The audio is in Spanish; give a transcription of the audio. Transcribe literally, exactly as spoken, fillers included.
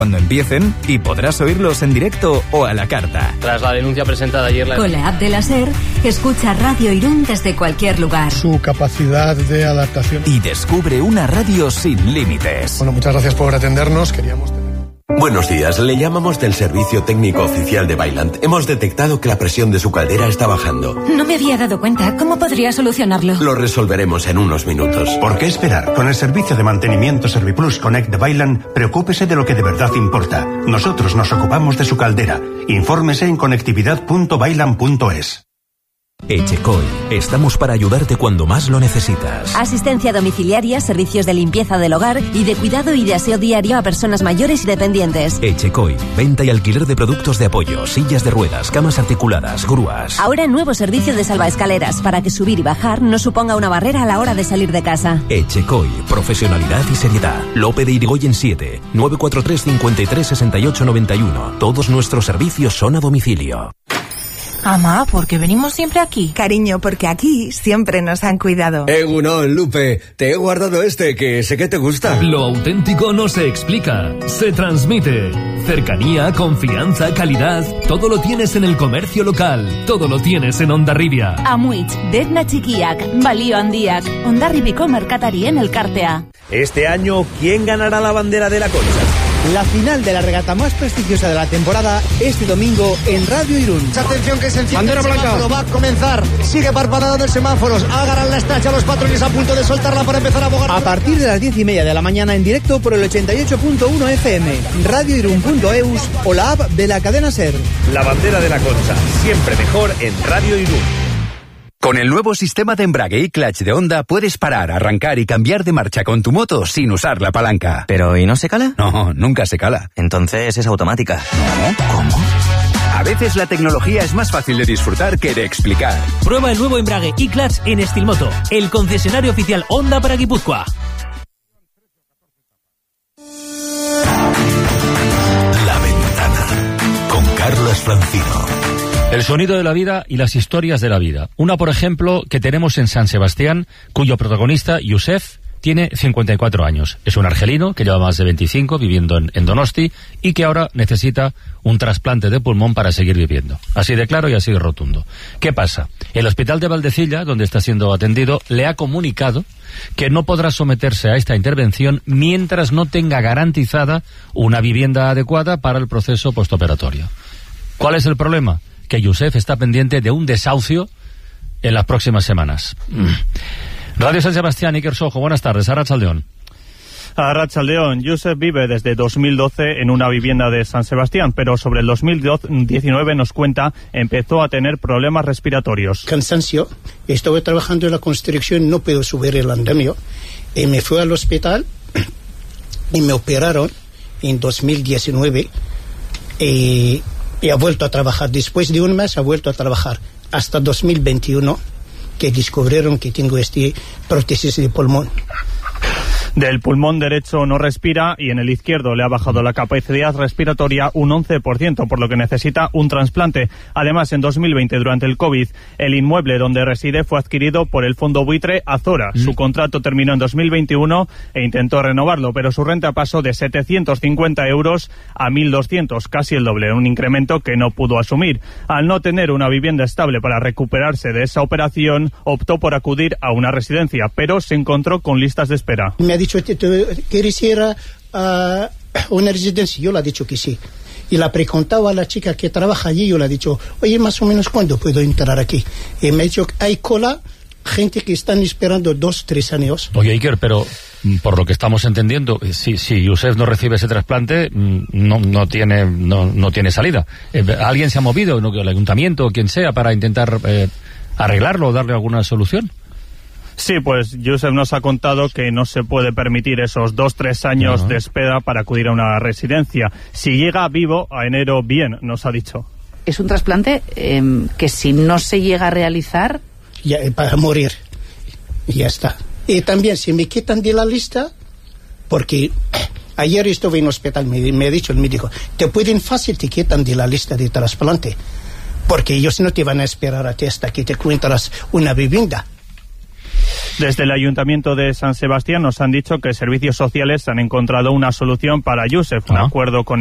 cuando empiecen y podrás oírlos en directo o a la carta. Tras la denuncia presentada ayer... La... Con la app de la SER, escucha Radio Irún desde cualquier lugar. Su capacidad de adaptación. Y descubre una radio sin límites. Bueno, muchas gracias por atendernos. Queríamos tener... Buenos días, le llamamos del servicio técnico oficial de Vaillant. Hemos detectado que la presión de su caldera está bajando. No me había dado cuenta. ¿Cómo podría solucionarlo? Lo resolveremos en unos minutos. ¿Por qué esperar? Con el servicio de mantenimiento Serviplus Connect de Vaillant, preocúpese de lo que de verdad importa. Nosotros nos ocupamos de su caldera. Infórmese en conectividad punto vaillant punto es. Echecoy. Estamos para ayudarte cuando más lo necesitas. Asistencia domiciliaria, servicios de limpieza del hogar y de cuidado y de aseo diario a personas mayores y dependientes. Echecoy. Venta y alquiler de productos de apoyo, sillas de ruedas, camas articuladas, grúas. Ahora nuevo servicio de salvaescaleras para que subir y bajar no suponga una barrera a la hora de salir de casa. Echecoy. Profesionalidad y seriedad. Lope de Irigoyen siete, nueve cuatro tres, cinco tres, seis ocho nueve uno. Todos nuestros servicios son a domicilio. Ama, ¿por qué venimos siempre aquí? Cariño, porque aquí siempre nos han cuidado. Egunon, Lupe, te he guardado este, que sé que te gusta. Lo auténtico no se explica, se transmite. Cercanía, confianza, calidad, todo lo tienes en el comercio local, todo lo tienes en Hondarribia. Amuitz, Detna Txikiak, Balio Handiak, Hondarribiko merkatarien elkartea. Este año, ¿quién ganará la bandera de la Concha? La final de la regata más prestigiosa de la temporada este domingo en Radio Irún. Atención que se enciende bandera el semáforo, blanca. Va a comenzar. Sigue parpadeando el semáforos. Agarran la estacha los patrones a punto de soltarla para empezar a abogar. A partir de las diez y media de la mañana en directo por el ochenta y ocho punto uno F M, radio irún punto eus o la app de la cadena SER. La bandera de la Concha, siempre mejor en Radio Irún. Con el nuevo sistema de embrague y clutch de Honda puedes parar, arrancar y cambiar de marcha con tu moto sin usar la palanca. ¿Pero y no se cala? No, nunca se cala. Entonces es automática. ¿No? ¿Cómo? A veces la tecnología es más fácil de disfrutar que de explicar. Prueba el nuevo embrague y clutch en Estilmoto, el concesionario oficial Honda para Guipúzcoa. La Ventana, con Carlos Francino. El sonido de la vida y las historias de la vida. Una, por ejemplo, que tenemos en San Sebastián, cuyo protagonista, Youssef, tiene cincuenta y cuatro años. Es un argelino que lleva más de veinticinco viviendo en, en Donosti y que ahora necesita un trasplante de pulmón para seguir viviendo. Así de claro y así de rotundo. ¿Qué pasa? El hospital de Valdecilla, donde está siendo atendido, le ha comunicado que no podrá someterse a esta intervención mientras no tenga garantizada una vivienda adecuada para el proceso postoperatorio. ¿Cuál es el problema? Que Youssef está pendiente de un desahucio en las próximas semanas. Mm. Radio San Sebastián, Iker Sojo, buenas tardes. Arratsaldeon. Arratsaldeon. Youssef vive desde dos mil doce en una vivienda de San Sebastián, pero sobre el dos mil diecinueve, nos cuenta, empezó a tener problemas respiratorios. Cansancio. Estuve trabajando en la construcción, no puedo subir el andamio. Y me fui al hospital y me operaron en dos mil diecinueve. Y... Y ha vuelto a trabajar. Después de un mes ha vuelto a trabajar. Hasta dos mil veintiuno, que descubrieron que tengo este prótesis de pulmón. Del pulmón derecho no respira y en el izquierdo le ha bajado la capacidad respiratoria un once por ciento, por lo que necesita un trasplante. Además, en dos mil veinte, durante el COVID, el inmueble donde reside fue adquirido por el fondo buitre Azora. Mm. Su contrato terminó en dos mil veintiuno e intentó renovarlo, pero su renta pasó de setecientos cincuenta euros a mil doscientos, casi el doble, un incremento que no pudo asumir. Al no tener una vivienda estable para recuperarse de esa operación, optó por acudir a una residencia, pero se encontró con listas de espera. Me ha dicho, ¿quieres ir a uh, una residencia? Yo le he dicho que sí. Y le preguntaba a la chica que trabaja allí, yo le he dicho, oye, más o menos, ¿cuándo puedo entrar aquí? Y me ha dicho, hay cola, gente que están esperando dos, tres años. Oye, Iker, pero por lo que estamos entendiendo, si, si Youssef no recibe ese trasplante, no, no, tiene, no, no tiene salida. ¿Alguien se ha movido, el ayuntamiento o quien sea, para intentar eh, arreglarlo o darle alguna solución? Sí, pues Youssef nos ha contado que no se puede permitir esos dos, tres años uh-huh. de espera para acudir a una residencia. Si llega vivo a enero, bien, nos ha dicho. Es un trasplante eh, que si no se llega a realizar... Ya, para morir. Y ya está. Y también, si me quitan de la lista, porque ayer estuve en el hospital, me, me ha dicho el médico, te pueden fácil, te quitan de la lista de trasplante, porque ellos no te van a esperar a ti hasta que te encuentras una vivienda. Desde el Ayuntamiento de San Sebastián nos han dicho que Servicios Sociales han encontrado una solución para Yusef, un ¿No? acuerdo con